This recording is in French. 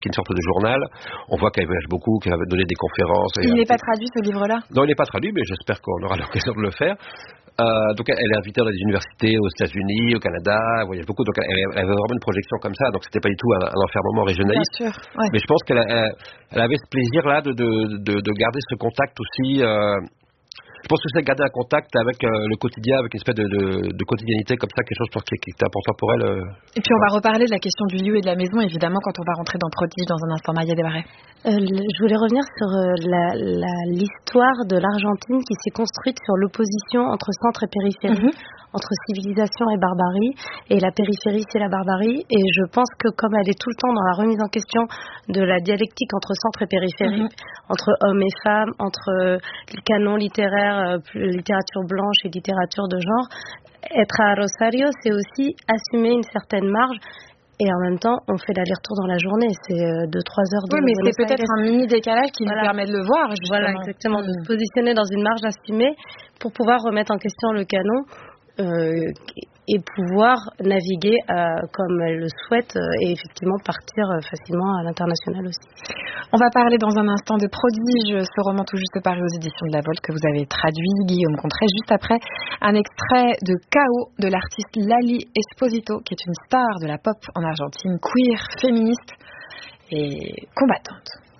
qui est une sorte de journal. On voit qu'elle voyage beaucoup, qu'elle va donner des conférences. Il n'est pas traduit, ce livre-là? Non, il n'est pas traduit, mais j'espère qu'on aura l'occasion de le faire. Donc elle est invitée dans des universités aux États-Unis, au Canada, elle voyage beaucoup, donc elle avait vraiment une projection comme ça, donc c'était pas du tout un enfermement régionaliste. Bien sûr, ouais. Mais je pense qu'elle avait ce plaisir-là de garder ce contact aussi. Je pense que c'est garder un contact avec le quotidien, avec une espèce de quotidianité comme ça, quelque chose qui est important pour elle. Et puis on va reparler de la question du lieu et de la maison, évidemment, quand on va rentrer dans Prodige dans un instant. Maïa Desbarrés. Je voulais revenir sur l'histoire de l'Argentine qui s'est construite sur l'opposition entre centre et périphérie, entre civilisation et barbarie, et la périphérie c'est la barbarie, et je pense que comme elle est tout le temps dans la remise en question de la dialectique entre centre et périphérie, entre hommes et femmes, entre le canon littéraire, littérature blanche et littérature de genre, être à Rosario c'est aussi assumer une certaine marge. Et en même temps, on fait l'aller-retour dans la journée. C'est 2-3 heures de... Oui, mais c'est peut-être un mini décalage qui nous permet de le voir, justement. Voilà, exactement. De se positionner dans une marge assumée pour pouvoir remettre en question le canon et pouvoir naviguer comme elle le souhaite et effectivement partir facilement à l'international aussi. On va parler dans un instant de Prodige, ce roman tout juste paru aux éditions de La Volte que vous avez traduit, Guillaume Contré, juste après un extrait de Chaos de l'artiste Lali Esposito, qui est une star de la pop en Argentine, queer, féministe et combattante.